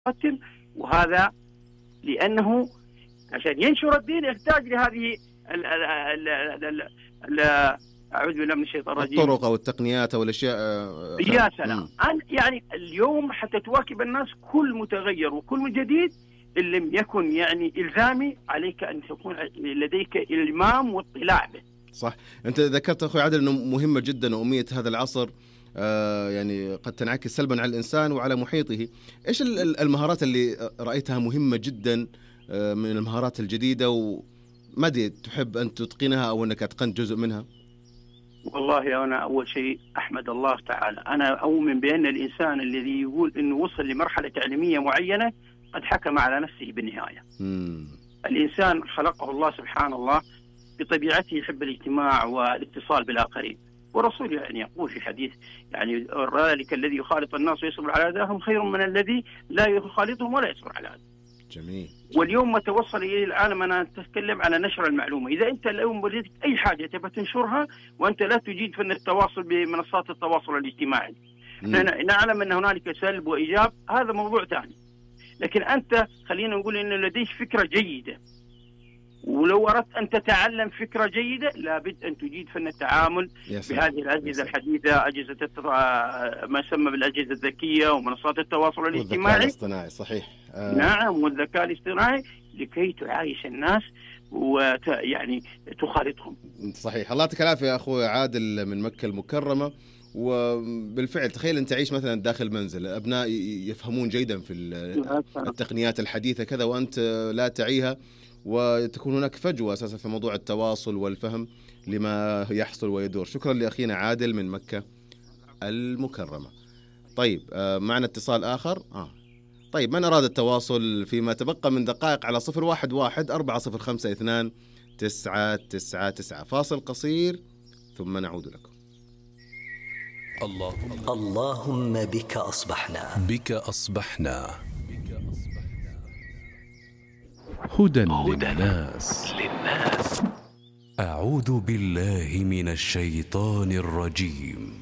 يقتل. وهذا لأنه عشان ينشر الدين يحتاج لهذه أعوذ بالله من الشيطان الرجيم الطرق أو التقنيات أو الأشياء. يا سلام. يعني اليوم حتى تواكب الناس كل متغير وكل جديد، إن لم يكن يعني إلزامي عليك أن تكون لديك إلمام واطلاع به. صح. أنت ذكرت أخوي عادل أنه مهمة جدا وأمية هذا العصر يعني قد تنعكس سلبا على الإنسان وعلى محيطه. إيش المهارات اللي رأيتها مهمة جدا من المهارات الجديدة، وما أدري تحب أن تتقنها أو أنك أتقنت جزء منها؟ والله أنا أول شيء أحمد الله تعالى. أنا أؤمن بأن الإنسان الذي يقول أنه وصل لمرحلة تعليمية معينة قد حكم على نفسه بالنهاية. الإنسان خلقه الله سبحانه الله بطبيعته يحب الاجتماع والاتصال بالآخرين، ورسول يعني يقول في حديث يعني ذلك الذي يخالط الناس ويصبر على أذاهم خير من الذي لا يخالطهم ولا يصبر على أذاهم. جميل. واليوم ما توصل إلى العالم أنا أتكلم على نشر المعلومة. إذا أنت اليوم بديت أي حاجة تبى تنشرها وأنت لا تجيد فن التواصل بمنصات التواصل الاجتماعي، نعلم أن هنالك سلب وإيجاب، هذا موضوع ثاني. لكن أنت خلينا نقول أن لديك فكرة جيدة، ولو أردت أن تتعلم فكرة جيدة لابد أن تجيد فن التعامل بهذه الأجهزة الحديثة، أجهزة ما يسمى بالأجهزة الذكية ومنصات التواصل الاجتماعي. والذكاء الاصطناعي. صحيح. نعم، والذكاء الاصطناعي لكي تعايش الناس ويعني تخالطهم. صحيح. الله يعطيك العافية يا أخوي عادل من مكة المكرمة. وبالفعل تخيل أن تعيش مثلا داخل منزل، الأبناء يفهمون جيدا في التقنيات الحديثة كذا وأنت لا تعيها، وتكون هناك فجوة أساسا في موضوع التواصل والفهم لما يحصل ويدور. شكرا لأخينا عادل من مكة المكرمة. طيب معنا اتصال آخر. طيب من أراد التواصل فيما تبقى من دقائق على 011-4052-999. فاصل قصير ثم نعود لكم. اللهم بك أصبحنا هدى للناس. أعوذ بالله من الشيطان الرجيم.